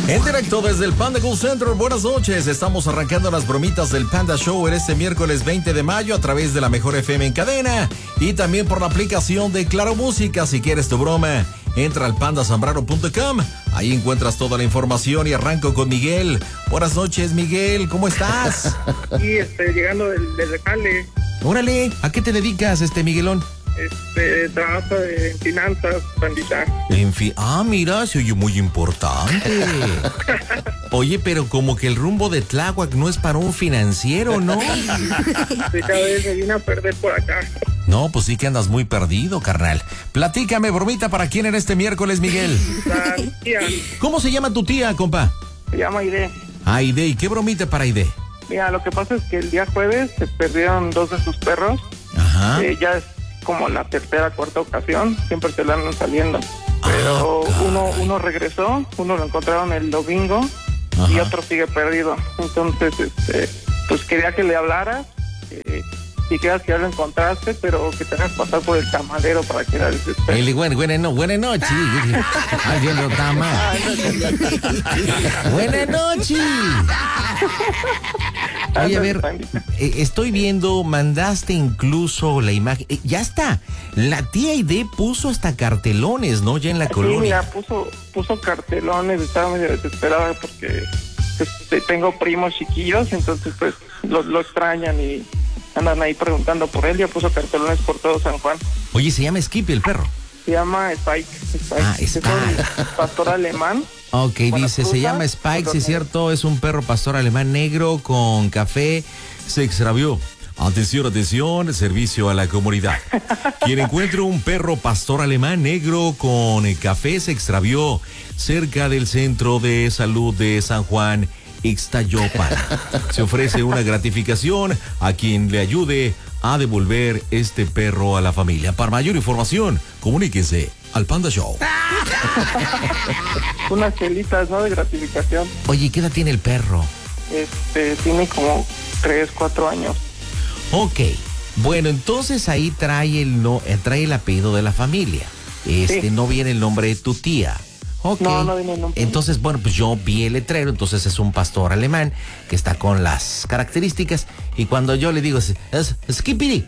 En directo desde el Panda Cool Center, buenas noches. Estamos arrancando las bromitas del Panda Show en este miércoles 20 de mayo a través de la Mejor FM en cadena y también por la aplicación de Claro Música. Si quieres tu broma, entra al pandasambrano.com. Ahí encuentras toda la información y arranco con Miguel. Buenas noches, Miguel, ¿cómo estás? Sí, llegando del jale. Órale, ¿a qué te dedicas, Miguelón? Trabajo en finanzas, pandita. Mira, se oye muy importante. Oye, pero como que el rumbo de Tláhuac no es para un financiero, ¿no? Sí, cada vez me vine a perder por acá. No, pues sí que andas muy perdido, carnal. Platícame, bromita, ¿para quién en este miércoles, Miguel? La tía. ¿Cómo se llama tu tía, compa? Se llama Aide. Aide, ¿y qué bromita para Aide? Mira, lo que pasa es que el día jueves se perdieron 2 de sus perros. Ajá. Ya es como la tercera, cuarta ocasión, siempre se le andan saliendo. Pero uno regresó, uno lo encontraron el domingo. Ajá. Y otro sigue perdido. Entonces, pues quería que le hablaras, si quieras que ya lo encontraste, pero que tengas que pasar por el tamalero para que la desesperes. Buenas noches. Ay, yo no tamal. Buenas noches. Oye, a ver, estoy viendo, mandaste incluso la imagen. Ya está. La tía Aide puso hasta cartelones, ¿no? Ya en la colonia. Sí, mira, puso cartelones, estaba medio desesperada porque tengo primos chiquillos, entonces pues lo extrañan y andan ahí preguntando por él. Ya puso cartelones por todo San Juan. Oye, se llama Skippy el perro. Se llama Spike. Spike. Es un pastor alemán. Ok, dice, se llama Spike, sí es cierto, es un perro pastor alemán negro con café, se extravió. Atención, servicio a la comunidad. Quien encuentre un perro pastor alemán negro con café se extravió cerca del Centro de Salud de San Juan, Ixtayopan. Se ofrece una gratificación a quien le ayude a devolver este perro a la familia. Para mayor información, comuníquense al Panda Show. Unas chelitas, ¿no? De gratificación. Oye, ¿qué edad tiene el perro? Tiene como 3, 4 años. Ok, bueno, entonces ahí trae el apellido de la familia. Sí. No viene el nombre de tu tía. Ok. No viene el nombre. Entonces, bueno, pues yo vi el letrero, entonces es un pastor alemán que está con las características y cuando yo le digo, es Skippity,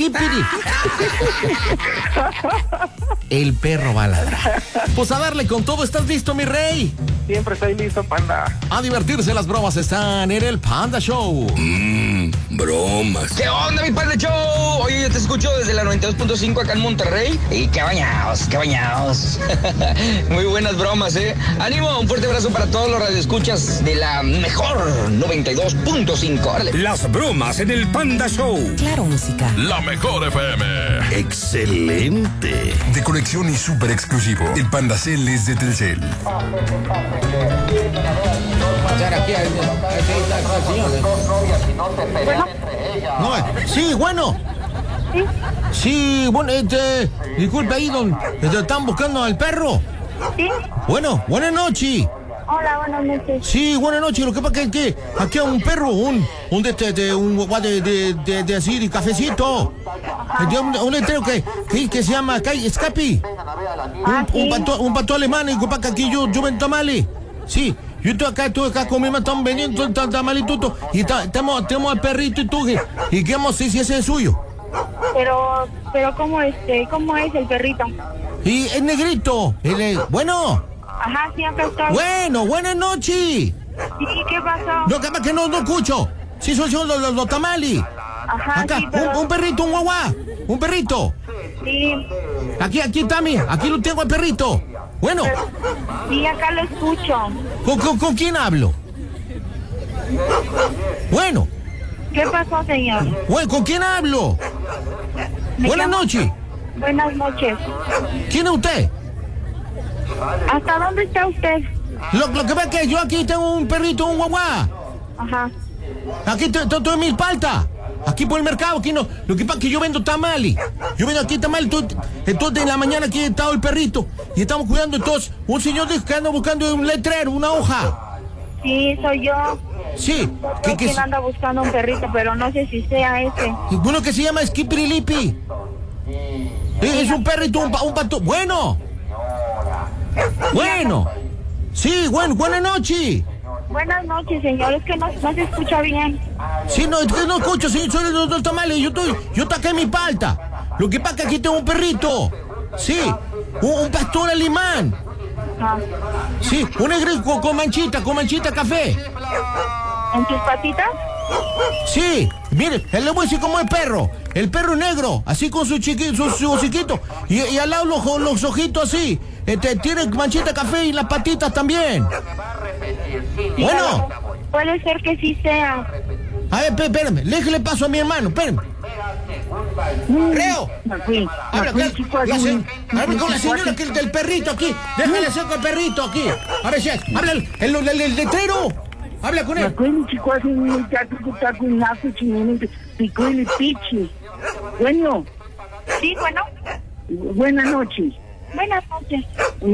el perro va a ladrar. Pues a darle con todo, ¿estás listo, mi rey? Siempre estoy listo, Panda. A divertirse, las bromas están en el Panda Show. Bromas. ¿Qué onda, mi Panda Show? Oye, yo te escucho desde la 92.5 acá en Monterrey y qué bañados. Muy buenas bromas, ¿eh? Ánimo, un fuerte abrazo para todos los radioescuchas de la mejor 92.5. Órale. Las bromas en el Panda Show. Claro Música. La Mejor FM. Excelente. De conexión y súper exclusivo. El Panda Cell es de Telcel. Sí, bueno. Sí, bueno, disculpe ahí, están buscando al perro. Sí. Bueno, buenas noches. Hola, buenas noches. Sí, buenas noches. Lo que pasa es que aquí hay un perro, un así de cafecito. Un letrero que se llama Escapi. Un pato alemán, y que aquí yo vendo tamales. Sí. Yo estoy acá con mi mamá, estamos vendiendo el tamalito y tenemos al perrito y tú, y queremos si ese es suyo. Pero ¿cómo es el perrito? Y es negrito. Bueno. Ajá, sí, acá está. Bueno, buenas noches. Sí, ¿qué pasó? No, capaz que no escucho. Sí, son los tamales. Ajá, acá, sí, pero... un perrito, un guagua. Un perrito. Sí. Aquí está, aquí lo tengo al perrito. Bueno. Sí, acá lo escucho. ¿Con quién hablo? Bueno. ¿Qué pasó, señor? Bueno, ¿con quién hablo? Buenas noches. Buenas noches. ¿Quién es usted? ¿Hasta dónde está usted? Lo que pasa es que yo aquí tengo un perrito, un guagua. Ajá. Aquí estoy en Milpalta. Aquí por el mercado, aquí no. Lo que pasa es que yo vendo tamales. Yo vendo aquí tamales. Entonces en la mañana aquí estaba el perrito. Y estamos cuidando. Entonces, un señor dijo que anda buscando un letrero, una hoja. Sí, soy yo. Sí. ¿Quién anda buscando un perrito? Pero no sé si sea ese. Uno que se llama Skipirilipi. Es un perrito, un pato. Bueno. Sí, buenas noches. Buenas noches, señor. Es que no se escucha bien. Sí, no, es que no escucho, señor. Soy el doctor Tamales. Yo estoy en mi palta. Lo que pasa es que aquí tengo un perrito. Sí, un pastor alemán. Ah. Sí, un negro con manchita café. ¿En tus patitas? Sí, mire, le voy a decir cómo es el perro es negro, así con su hociquito, y al lado los ojitos así, tiene manchita café y las patitas también. Bueno. Puede ser que sí sea. A ver, espérame, déjale paso a mi hermano, espérame. Reo, habla con la señora del perrito aquí, déjale hacer con el perrito aquí. A ver si habla el letrero. Habla con él. Bueno. Sí, bueno. Buenas noches. Buenas noches.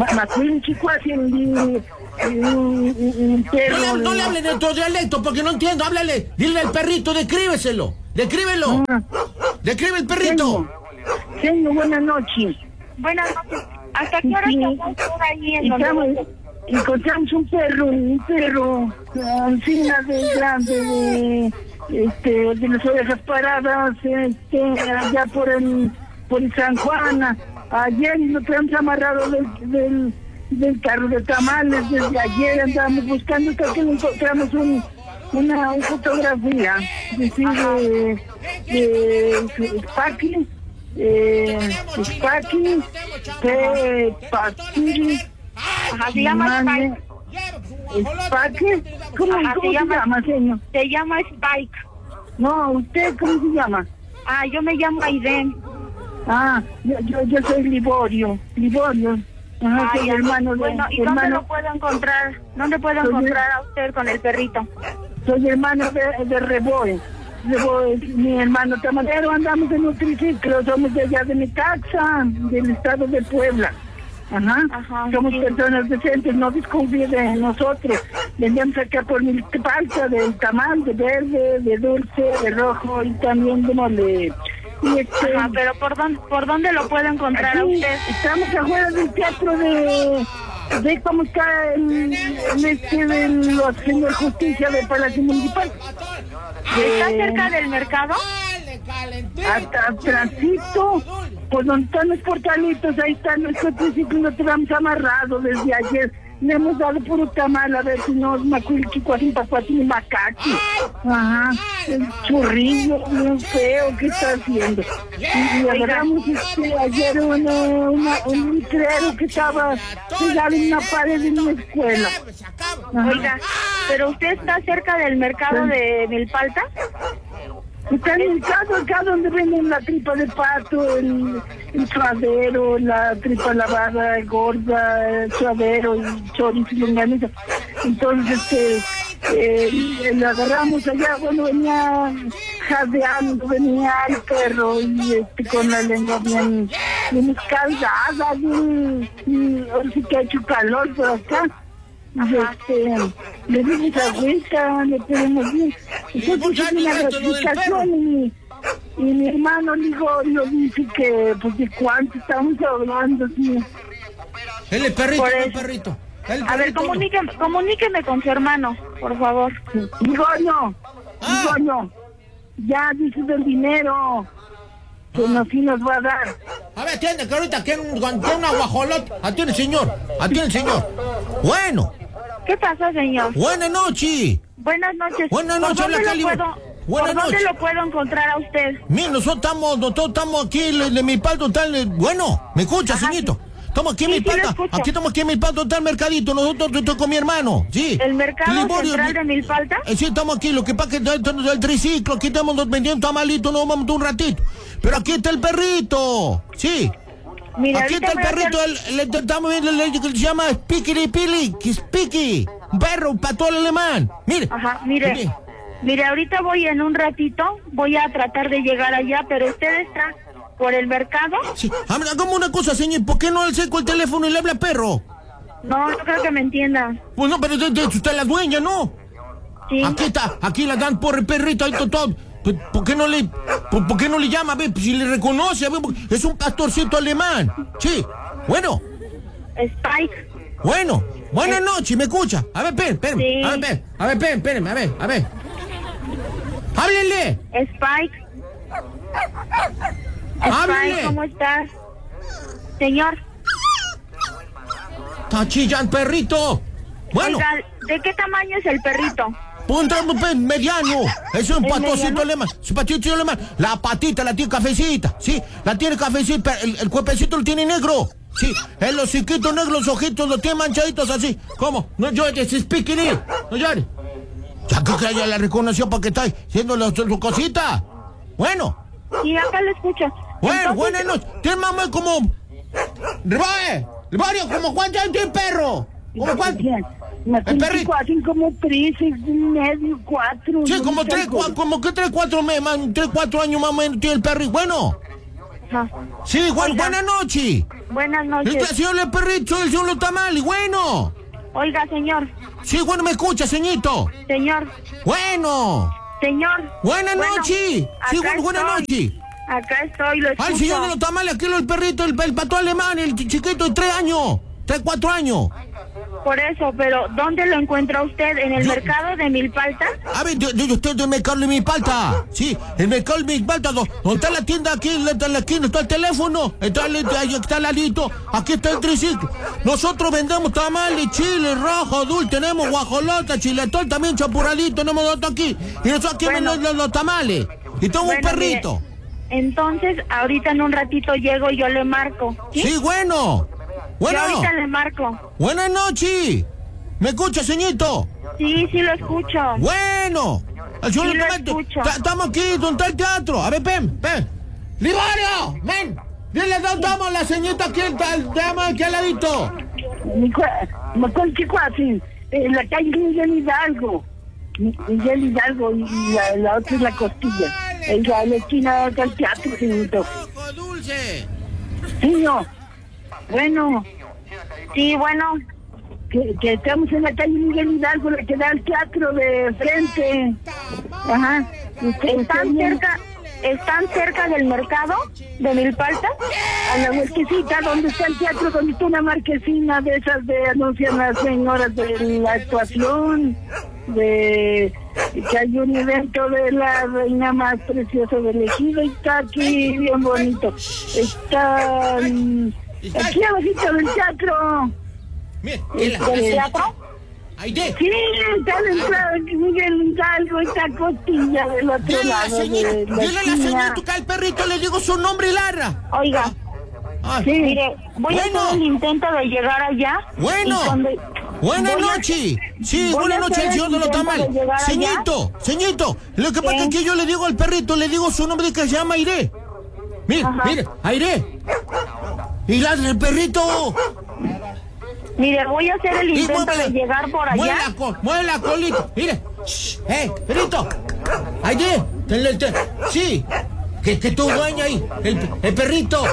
No le hable de tu dialecto porque no entiendo. Háblale, dile al perrito, descríbelo. Describe el perrito. Señor, buenas noches. Buenas noches. ¿Hasta qué hora estamos por ahí en donde? Encontramos un perro, encima de grande, de las orejas paradas, allá por el San Juan. Ayer lo tenemos amarrado del carro de tamales. Desde ayer andamos buscando, creo que encontramos una fotografía de Spaki, Ajá, se llama Spike. ¿Spike? ¿Cómo se llama, señor? Se llama Spike. No, ¿usted cómo se llama? Ah, yo me llamo Aiden. Ah, yo soy Liborio. Ajá, soy hermano de... Bueno, ¿y dónde lo puedo encontrar? ¿Dónde puedo encontrar a usted con el perrito? Soy hermano de Reboe. Mi hermano tamalero, andamos en un triciclo, somos de allá de Necaxa, del estado de Puebla. Ajá, somos personas decentes, no desconfíe de nosotros. Vendemos acá por mi palta del tamal, de verde, de dulce, de rojo y también de mole. Ajá, pero ¿por dónde lo puedo encontrar a usted? Estamos afuera del teatro de cómo está el señor Justicia del Palacio Municipal. ¿Está cerca del mercado? Hasta atrásito, pues donde están los portalitos, ahí está nuestro triciclo, lo tenemos amarrado desde ayer. Le hemos dado puro tamal, a ver si no es macuilchicuasin, pacuatin y macaqui. Ajá, el churrillo bien feo que está haciendo. Y agarramos ayer un letrero que estaba pegado en una pared de una escuela. Ajá. Oiga, ¿pero usted está cerca del mercado de Milpalta? Está en el mercado acá donde venden la tripa de pato, el suadero, la tripa lavada, gorda, el suadero, el chorizo y longaniza. Entonces, lo agarramos allá, bueno, venía jadeando, venía el perro y con la lengua bien escaldada, y ahora sí que ha hecho calor por acá. Le dimos agüita, le pedimos bien. Entonces hizo una gratificación y mi hermano lo dice que, pues, de cuánto estamos hablando, sí. El perrito. A ver, comuníqueme con su hermano, por favor. Digo no, ya dice del dinero que sí nos va a dar. A ver, atiende, que ahorita quiere una guajolota. Atiende, señor. Bueno. ¿Qué pasa, señor? Buenas noches. Buenas noches. Buenas noches, ¿Por dónde lo puedo encontrar a usted? Mire, nosotros estamos aquí de Milpalta tal. Bueno, ¿me escucha, señorito? Estamos aquí en Milpalta. Aquí estamos aquí en Milpalta, tal mercadito. Nosotros estoy con mi hermano, sí. ¿El mercado central de Milpalta? Sí, estamos aquí. Lo que pasa es que el triciclo, aquí estamos vendiendo tamalitos, nos vamos un ratito. Pero aquí está el perrito, sí. Mira, aquí está el perrito, estamos viendo el que se llama Spiki, un perro, un pastor alemán. Mire. Ajá, mire, ahorita voy en un ratito, voy a tratar de llegar allá, pero usted está por el mercado. Sí, hagamos una cosa, señor, ¿por qué no le seco el teléfono y le habla perro? No creo que me entienda. Pues no, pero usted es la dueña, ¿no? Sí. Aquí la dan por el perrito, ahí todo. ¿Por qué no le llama? Ve, si le reconoce, ve, es un pastorcito alemán. Sí, bueno. Spike. Bueno, Buenas noches, ¿me escucha? A ver, espérame. Sí. A ver, espérame, a ver. ¡Háblenle! Spike. ¡Háblenle! Spike, ¿cómo estás? Señor. ¡Está chillando, perrito! Bueno. Oiga, ¿de qué tamaño es el perrito? Punta mediano. Es un patocito mediano? alemán. La patita la tiene cafecita. Sí, la tiene cafecita. El cuerpecito lo tiene negro. Sí, el hociquito negro, los ojitos los tiene manchaditos así. ¿Cómo? No llores, speaking it. No llores. Ya que ya la reconoció porque está haciendo su cosita. Bueno. Sí, acá lo escucho. Bueno, buenas noches. Tiene mamá como... Barrio, ¿como cuánto años tiene el perro? ¿Como cuánto? El perrito. Como 3 y medio, 4. Sí, como 3, 4 años más o menos tiene el perrito. Bueno. Sí, buenas noches. Buenas noches. Este señor el perrito, el señor los tamales, bueno. Oiga, señor. Sí, bueno, me escucha, señorito. Señor. Bueno. Señor. Buenas noches. Sí, buenas noches. Acá estoy, lo escucho. Al señor de los tamales, aquí el perrito, el pato alemán, el chiquito de 3 años. 3, 4 años. Por eso, pero ¿dónde lo encuentra usted? ¿En el mercado de Milpalta? A ver, yo estoy en el mercado de Milpalta. Sí, el mercado de Milpalta. ¿Dónde está la tienda aquí? En la esquina está el teléfono. Ahí está el ladito. Aquí está el triciclo. Nosotros vendemos tamales, chile, rojo, dulce. Tenemos guajolota, chiletón, también chapuradito. Tenemos otro aquí. Y nosotros aquí vendemos los tamales. Y tengo un perrito. Mire, entonces, ahorita en un ratito llego y yo le marco. Sí, bueno. Yo ahorita le marco. Buenas noches. ¿Me escucha, señorito? Sí, lo escucho. Bueno. Sí, lo escucho. Estamos aquí, donde está el teatro. A ver, ven. ¡Liborio! ¡Ven! Dile dónde estamos a la señorita aquí, aquí al ladito. Me contigo así, en la calle Miguel Hidalgo. Miguel Hidalgo y la otra es la Costilla. En la esquina del teatro, señorito. ¡Rojo, dulce! Señor. Bueno. Sí, bueno. Que estamos en la calle Miguel Hidalgo, la que da al teatro de frente. Ajá. ¿Están cerca del mercado de Milpalta? A la vueltecita donde está el teatro, donde está una marquesina de esas de anuncian las señoras de la actuación, de que hay un evento de la reina más preciosa del ejido y está aquí bien bonito. Está aquí abajito del teatro. ¿El teatro? Sí, está en la entrada de Miguel Hidalgo, esta Costilla del otro lado. Dile a la señora que al perrito le digo su nombre, Lara. Oiga. Sí. Mire, voy a hacer el intento de llegar allá. Bueno. Buenas noches. Sí, buenas noches, el señor de los tamales. Señorito, lo que pasa es que yo le digo al perrito, le digo su nombre que se llama Aire. Mire, Aire. Y el perrito. Mire, voy a hacer el intento de llegar por allá. Mueve la colita. Mire. Perrito. Aire. Sí. Que tu dueña ahí. El perrito.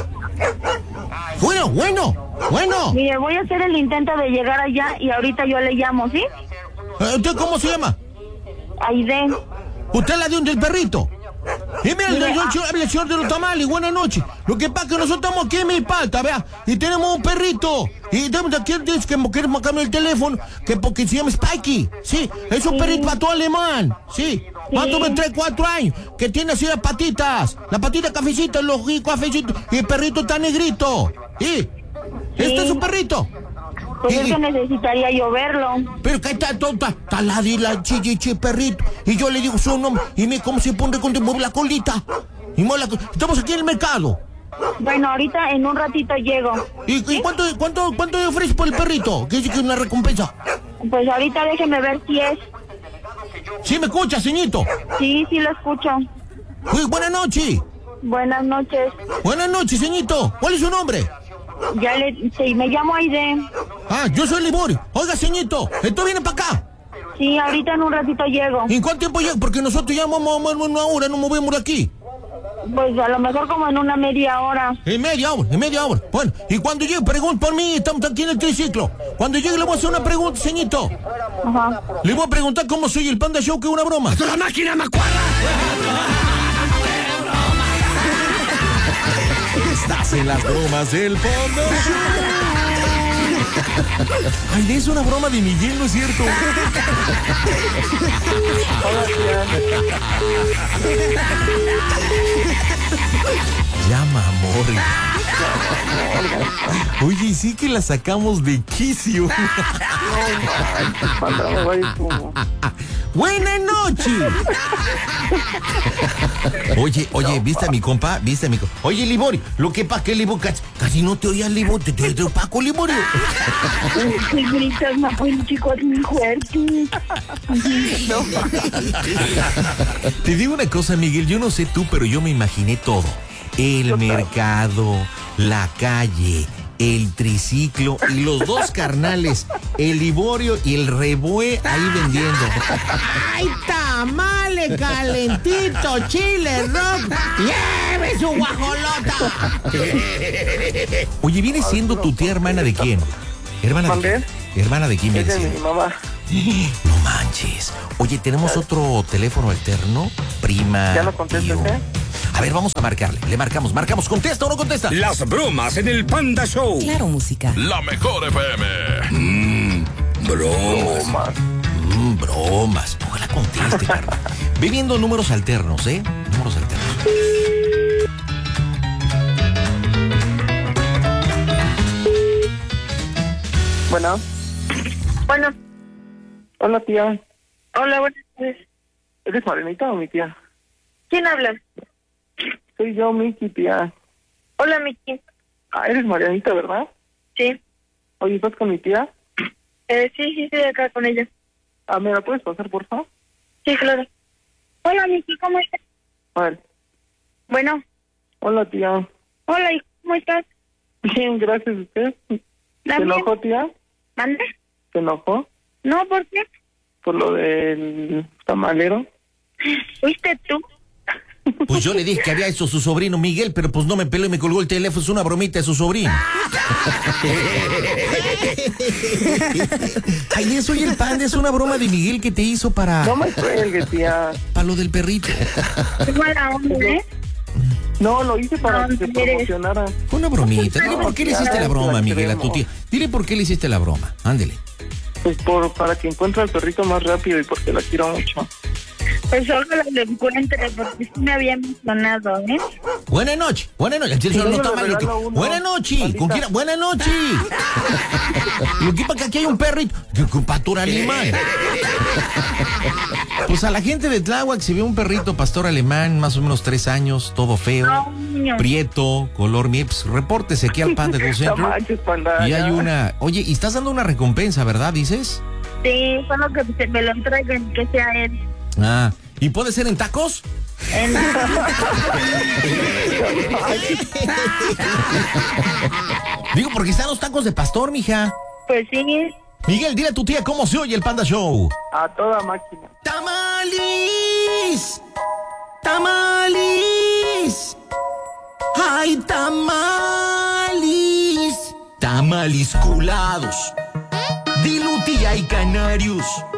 Bueno. Mire, voy a hacer el intento de llegar allá y ahorita yo le llamo, ¿sí? ¿Usted cómo se llama? Aide. ¿Usted es la del perrito? Y mira, el señor de los tamales, buenas noches. Lo que pasa es que nosotros estamos aquí en Milpalta, vea, y tenemos un perrito. Y tenemos aquí que queremos cambiar el teléfono, porque se llama Spikey. Sí, es un perrito pato alemán. Sí. ¿Cuánto de 3, 4 años? Que tiene así las patitas. La patita cafecita, los cafecitos. Y el perrito está negrito. ¿Sí? ¿Este es un perrito? Pues es que necesitaría yo verlo. Pero que está tonta. Está la chichi perrito. Y yo le digo su nombre. Y me como se pone cuando mueve la colita. Estamos aquí en el mercado. Bueno, ahorita en un ratito llego. ¿Y ¿sí? ¿Cuánto ofrece por el perrito? ¿Qué es una recompensa? Pues ahorita déjeme ver si es. ¿Sí me escucha, señorito? Sí, lo escucho. Buenas noches. Buenas noches. Buenas noches, señorito. ¿Cuál es su nombre? Me llamo Aide. Yo soy Liborio. Oiga, señorito, ¿esto viene para acá? Sí, ahorita en un ratito llego. ¿Y en cuánto tiempo llego? Porque nosotros ya vamos a mover una hora, no movemos de aquí. Pues a lo mejor como en una media hora. En media hora. Bueno, y cuando llegue, pregunte por mí, estamos aquí en el triciclo. Cuando llegue le voy a hacer una pregunta, señorito. Ajá. Le voy a preguntar cómo soy el Panda Show, que es una broma. ¡La máquina macuarra! Estás en las bromas del Panda Show. Ay, es una broma de Miguel, ¿no es cierto? Hola, tía. Llama, amor. Oye, sí que la sacamos de quicio. Buenas noches. Oye, ¿viste a mi compa? Oye, Liborio, lo que pasa que Liborio casi no te oía, Liborio, te opaco, Liborio. ¿Qué gritas, no, pues, chico, es muy fuerte. Te digo una cosa, Miguel, yo no sé tú, pero yo me imaginé todo. El mercado, la calle, el triciclo y los dos carnales, el Liborio y el Rebue ahí vendiendo. ¡Ay, tamale calentito, chile rock! ¡Lleve su guajolota! Oye, ¿viene siendo tu tía hermana de quién? ¿Hermana de quién? ¿Hermana de quién viene Es de mi siendo? mamá. No manches. Oye, ¿tenemos otro teléfono alterno? Prima. ¿Ya lo contestas, tío. eh? A ver, vamos a marcarle. Le marcamos. ¿Contesta o no contesta? Las bromas en el Panda Show. Claro, música. La mejor FM. Bromas. Bromas. Ojalá conteste, carnal. Ve viendo números alternos, ¿eh? Números alternos. Bueno. Bueno, Hola, tía. hola, buenas tardes. ¿Eres Marianita o mi tía? ¿Quién habla? Soy yo, Miki, tía. Hola, Miki. Ah, eres Marianita, ¿verdad? Sí. Oye, ¿estás con mi tía? Sí, estoy acá con ella. Ah, ¿me la puedes pasar, por favor? Sí, claro. Hola, Miki, ¿cómo estás? A ver. Bueno. Hola, tía. Hola, ¿y cómo estás? Bien, gracias a usted. ¿Se enojó, tía? ¿Manda? ¿Se enojó? No, ¿por qué? Por lo del tamalero. ¿Fuiste tú? Pues yo le dije que había hecho su sobrino Miguel, pero pues no me peló y me colgó el teléfono. Es una bromita de su sobrino. Ay, eso y el Panda es una broma de Miguel que te hizo para... No me cuelgue, tía. Para lo del perrito. Qué mala onda, ¿eh? No, lo hice para No, que se no quieres. promocionara. Fue una bromita. Dile por qué le hiciste la broma, Miguel, a tu tía. Dile por qué le hiciste la broma. Ándele. Pues para que encuentre al perrito más rápido y porque la quiero mucho. Pues ojalá lo encuentre, porque sí me había mencionado, ¿eh? Buenas noches. El señor no está mal. Buenas noches. ¿Con quién? Buenas noches. Lo que pasa que aquí hay un perrito. ¿Qué pastor alemán? Pues a la gente de Tláhuac se ve un perrito pastor alemán, más o menos 3 años, todo feo, prieto, color miel. Pues repórtese aquí al Panda Go Center. No manches, Panda, Y hay ya. una... Oye, y estás dando una recompensa, ¿verdad, dices? Sí, solo que se me lo entreguen, que sea él. Ah, ¿y puede ser en tacos? Digo, porque están los tacos de pastor, mija. Pues sí. Miguel, dile a tu tía cómo se oye el Panda Show. A toda máquina. ¡Tamales! ¡Tamales! ¡Ay, tamales! Tamales culados. Dilutía y canarios.